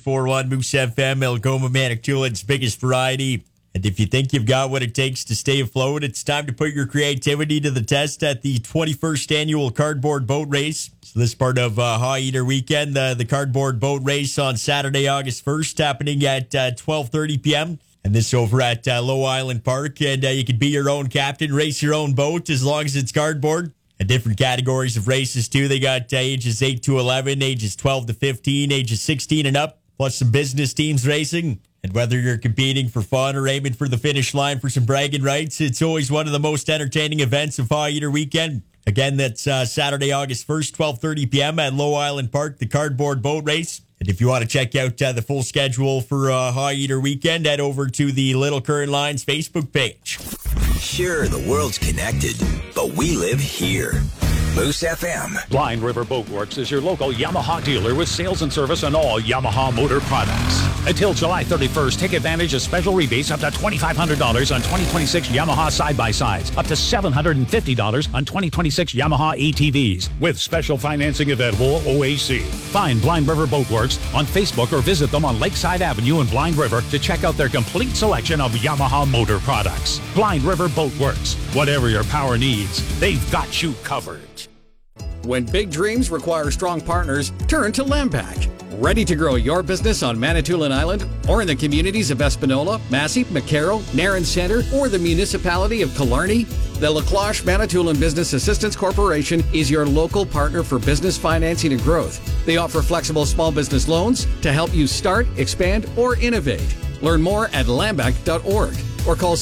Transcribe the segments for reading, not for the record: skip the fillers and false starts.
94.1 Moose FM, Algoma, Manitoulин's biggest variety. And if you think you've got what it takes to stay afloat, it's time to put your creativity to the test at the 21st annual Cardboard Boat Race. So this part of Haw Eater Weekend, the Cardboard Boat Race on Saturday, August 1st, happening at 12:30 p.m. And this over at Low Island Park. And you can be your own captain, race your own boat as long as it's cardboard. And different categories of races, too. They got ages 8 to 11, ages 12 to 15, ages 16 and up, plus some business teams racing. And whether you're competing for fun or aiming for the finish line for some bragging rights, it's always one of the most entertaining events of Haw Eater Weekend. Again, that's Saturday, August 1st, 12:30 p.m. at Low Island Park, the Cardboard Boat Race. And if you want to check out the full schedule for Haw Eater Weekend, head over to the Little Current Lines Facebook page. Sure, the world's connected, but we live here. Moose FM. Blind River Boat Works is your local Yamaha dealer with sales and service on all Yamaha motor products. Until July 31st, take advantage of special rebates up to $2,500 on 2026 Yamaha side-by-sides, up to $750 on 2026 Yamaha ATVs, with special financing available OAC. Find Blind River Boat Works on Facebook or visit them on Lakeside Avenue in Blind River to check out their complete selection of Yamaha motor products. Blind River Boat Works. Whatever your power needs, they've got you covered. When big dreams require strong partners, turn to Lamback. Ready to grow your business on Manitoulin Island or in the communities of Espanola, Massey, McCarroll, Nairn Centre, or the municipality of Killarney? The LaCloche Manitoulin Business Assistance Corporation is your local partner for business financing and growth. They offer flexible small business loans to help you start, expand, or innovate. Learn more at lamback.org or call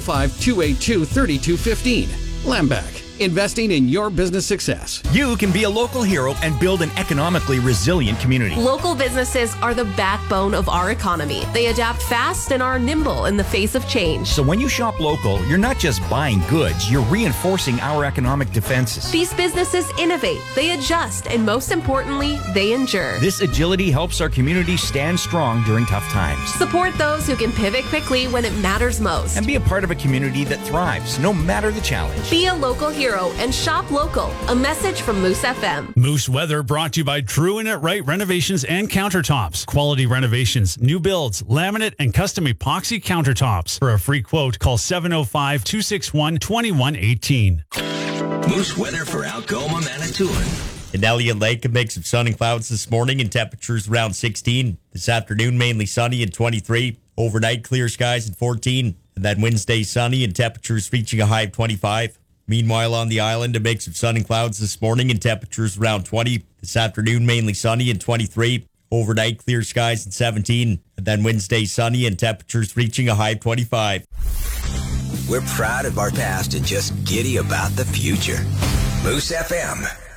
705-282-3215. Lamback. Investing in your business success. You can be a local hero and build an economically resilient community. Local businesses are the backbone of our economy. They adapt fast and are nimble in the face of change. So when you shop local, you're not just buying goods, you're reinforcing our economic defenses. These businesses innovate, they adjust, and most importantly, they endure. This agility helps our community stand strong during tough times. Support those who can pivot quickly when it matters most. And be a part of a community that thrives, no matter the challenge. Be a local hero and shop local. A message from Moose FM. Moose Weather brought to you by True and It Right Renovations and Countertops. Quality renovations, new builds, laminate, and custom epoxy countertops. For a free quote, call 705-261-2118. Moose Weather for Algoma, Manitoulin. In Elliott Lake, a mix of sun and clouds this morning and temperatures around 16. This afternoon, mainly sunny and 23. Overnight, clear skies and 14. And then Wednesday, sunny and temperatures reaching a high of 25. Meanwhile, on the island, a mix of sun and clouds this morning and temperatures around 20. This afternoon, mainly sunny and 23. Overnight, clear skies and 17. And then Wednesday, sunny and temperatures reaching a high of 25. We're proud of our past and just giddy about the future. Moose FM.